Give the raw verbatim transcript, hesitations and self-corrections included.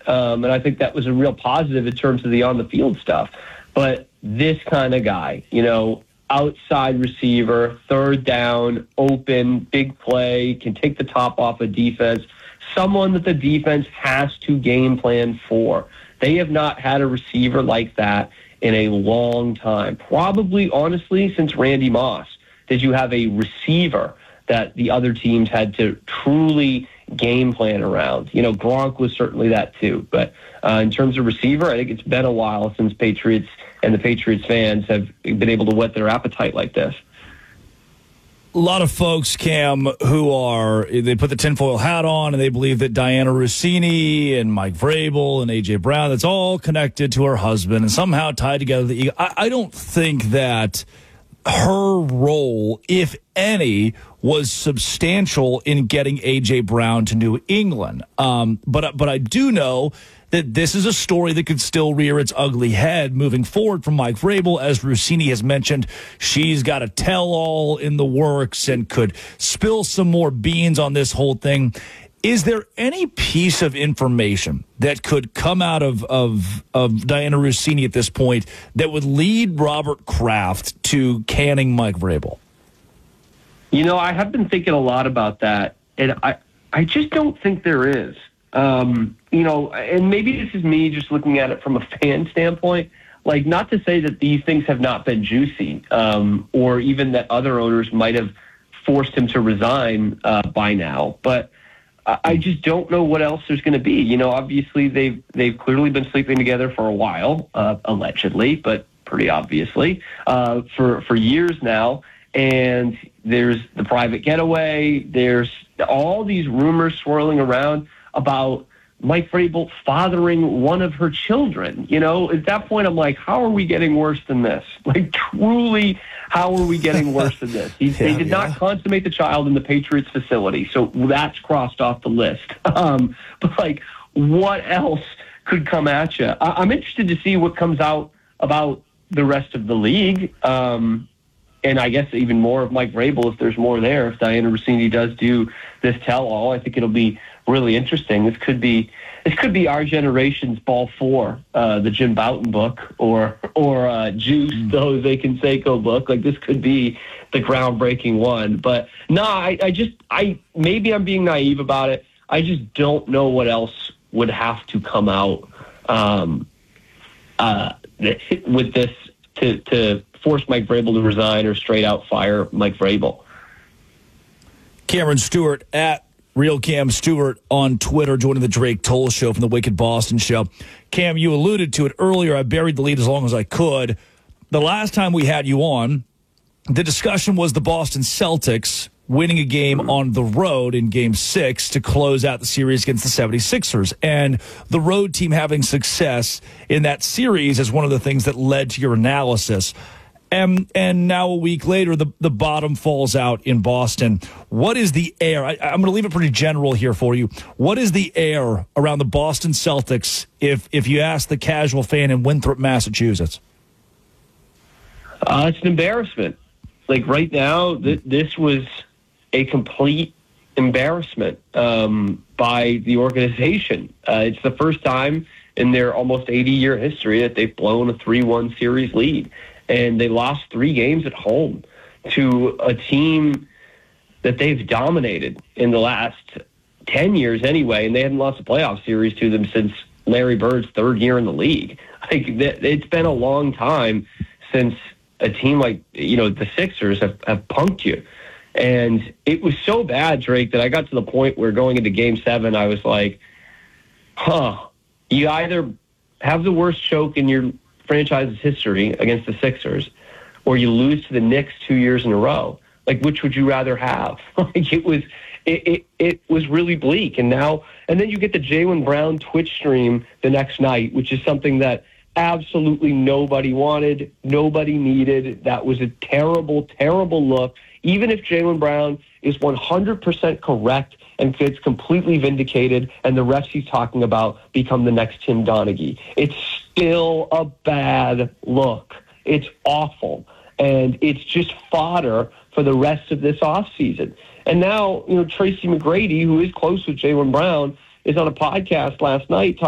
Um, and I think that was a real positive in terms of the on-the-field stuff. But this kind of guy, you know, outside receiver, third down, open, big play, can take the top off of defense, someone that the defense has to game plan for. They have not had a receiver like that in a long time. Probably, honestly, since Randy Moss, did you have a receiver that the other teams had to truly game plan around. You know, Gronk was certainly that too. But uh, in terms of receiver, I think it's been a while since Patriots and the Patriots fans have been able to whet their appetite like this. A lot of folks, Cam, who are, they put the tinfoil hat on and they believe that Diana Rossini and Mike Vrabel and A J. Brown, that's all connected to her husband and somehow tied together the Eagles. I, I don't think that her role, if any, was substantial in getting A J. Brown to New England. Um, but but I do know that this is a story that could still rear its ugly head moving forward from Mike Vrabel. As Rossini has mentioned, she's got a tell-all in the works and could spill some more beans on this whole thing. Is there any piece of information that could come out of, of, of Diana Rossini at this point that would lead Robert Kraft to canning Mike Vrabel? You know, I have been thinking a lot about that, and I, I just don't think there is. Um, you know, and maybe this is me just looking at it from a fan standpoint. Like, not to say that these things have not been juicy, um, or even that other owners might have forced him to resign uh, by now, but I just don't know what else there's going to be. You know, obviously they've they've clearly been sleeping together for a while, uh, allegedly, but pretty obviously uh, for for years now. And there's the private getaway. There's all these rumors swirling around about Mike Vrabel fathering one of her children. You know, at that point, I'm like, how are we getting worse than this? Like, truly, how are we getting worse than this? He, yeah, they did yeah. not consummate the child in the Patriots facility, so that's crossed off the list. Um, but, like, what else could come at you? I, I'm interested to see what comes out about the rest of the league, um, and I guess even more of Mike Vrabel if there's more there. If Diana Rossini does do this tell-all, I think it'll be really interesting. This could be this could be our generation's Ball Four, uh, the Jim Bouton book, or or uh, Juice, mm. the Jose Canseco book. Like, this could be the groundbreaking one. But no, I, I just I maybe I'm being naive about it. I just don't know what else would have to come out um, uh, with this to to force Mike Vrabel to resign or straight out fire Mike Vrabel. Cameron Stewart at Real Cam Stewart on Twitter, joining the Drake Toll Show from the Wicked Boston Show. Cam, you alluded to it earlier. I buried the lead as long as I could. The last time we had you on, the discussion was the Boston Celtics winning a game on the road in Game six to close out the series against the seventy-sixers. And the road team having success in that series is one of the things that led to your analysis. And and now a week later, the, the bottom falls out in Boston. What is the air? I, I'm going to leave it pretty general here for you. What is the air around the Boston Celtics if if you ask the casual fan in Winthrop, Massachusetts? Uh, it's an embarrassment. Like, right now, th- this was a complete embarrassment um, by the organization. Uh, it's the first time in their almost eighty-year history that they've blown a three one series lead. And they lost three games at home to a team that they've dominated in the last ten years anyway, and they hadn't lost a playoff series to them since Larry Bird's third year in the league. Like, it's been a long time since a team like, you know, the Sixers have, have punked you. And it was so bad, Drake, that I got to the point where going into Game seven, I was like, huh, you either have the worst choke in your franchise's history against the Sixers, or you lose to the Knicks two years in a row. Like, which would you rather have? Like, it was, it, it it was really bleak. And now, and then you get the Jaylen Brown Twitch stream the next night, which is something that absolutely nobody wanted, nobody needed. That was a terrible, terrible look. Even if Jaylen Brown is one hundred percent correct and gets completely vindicated, and the refs he's talking about become the next Tim Donaghy, it's still a bad look. It's awful. And it's just fodder for the rest of this offseason. And now, you know, Tracy McGrady, who is close with Jaylen Brown, is on a podcast last night